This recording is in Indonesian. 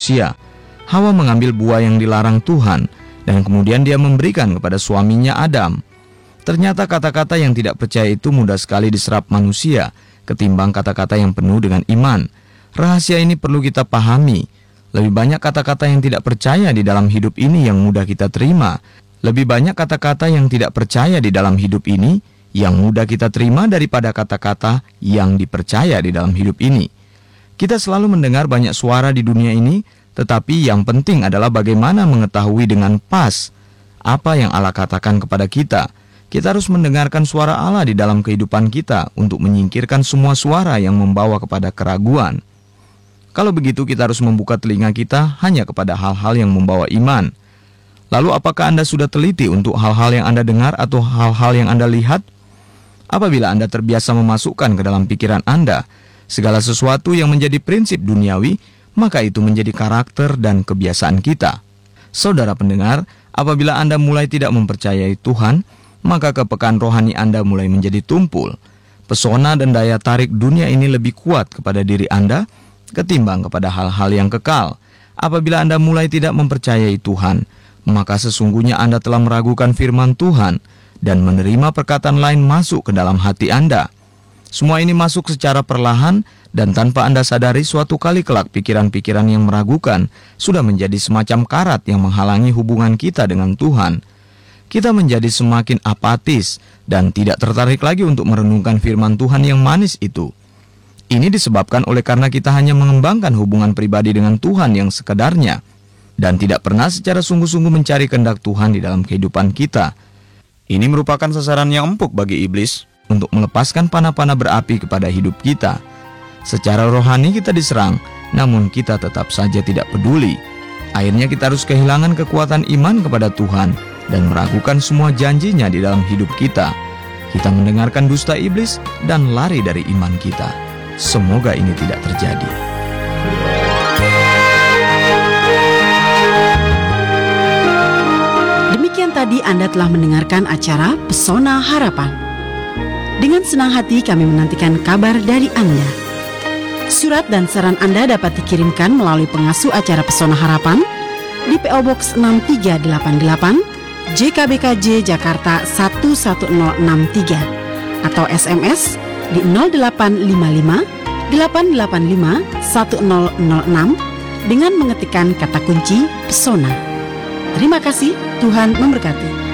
manusia. Hawa mengambil buah yang dilarang Tuhan, dan kemudian dia memberikan kepada suaminya Adam. Ternyata kata-kata yang tidak percaya itu mudah sekali diserap manusia, ketimbang kata-kata yang penuh dengan iman. Rahasia ini perlu kita pahami. Lebih banyak kata-kata yang tidak percaya di dalam hidup ini yang mudah kita terima. Lebih banyak kata-kata yang tidak percaya di dalam hidup ini yang mudah kita terima daripada kata-kata yang dipercaya di dalam hidup ini. Kita selalu mendengar banyak suara di dunia ini, tetapi yang penting adalah bagaimana mengetahui dengan pas apa yang Allah katakan kepada kita. Kita harus mendengarkan suara Allah di dalam kehidupan kita untuk menyingkirkan semua suara yang membawa kepada keraguan. Kalau begitu, kita harus membuka telinga kita hanya kepada hal-hal yang membawa iman. Lalu apakah Anda sudah teliti untuk hal-hal yang Anda dengar atau hal-hal yang Anda lihat? Apabila Anda terbiasa memasukkan ke dalam pikiran Anda segala sesuatu yang menjadi prinsip duniawi, maka itu menjadi karakter dan kebiasaan kita. Saudara pendengar, apabila Anda mulai tidak mempercayai Tuhan, maka kepekaan rohani Anda mulai menjadi tumpul. Pesona dan daya tarik dunia ini lebih kuat kepada diri Anda ketimbang kepada hal-hal yang kekal. Apabila Anda mulai tidak mempercayai Tuhan, maka sesungguhnya Anda telah meragukan firman Tuhan dan menerima perkataan lain masuk ke dalam hati Anda. Semua ini masuk secara perlahan dan tanpa Anda sadari, suatu kali kelak pikiran-pikiran yang meragukan sudah menjadi semacam karat yang menghalangi hubungan kita dengan Tuhan. Kita menjadi semakin apatis dan tidak tertarik lagi untuk merenungkan firman Tuhan yang manis itu. Ini disebabkan oleh karena kita hanya mengembangkan hubungan pribadi dengan Tuhan yang sekedarnya dan tidak pernah secara sungguh-sungguh mencari kehendak Tuhan di dalam kehidupan kita. Ini merupakan sasaran yang empuk bagi iblis untuk melepaskan panah-panah berapi kepada hidup kita. Secara rohani kita diserang, namun kita tetap saja tidak peduli. Akhirnya kita harus kehilangan kekuatan iman kepada Tuhan dan meragukan semua janjinya di dalam hidup kita. Kita mendengarkan dusta iblis dan lari dari iman kita. Semoga ini tidak terjadi. Demikian tadi Anda telah mendengarkan acara Pesona Harapan. Dengan senang hati kami menantikan kabar dari Anda. Surat dan saran Anda dapat dikirimkan melalui pengasuh acara Pesona Harapan di PO Box 6388 JKBKJ Jakarta 11063 atau SMS di 0855 885 1006 dengan mengetikkan kata kunci Pesona. Terima kasih, Tuhan memberkati.